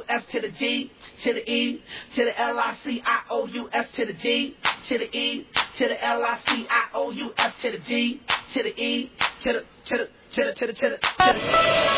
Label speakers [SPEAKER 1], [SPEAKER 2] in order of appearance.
[SPEAKER 1] S to the D, to the E, to the L-I-C-I-O-U-S to the D, to the E, to the L-I-C-I-O-U-S to the D, to the E, to the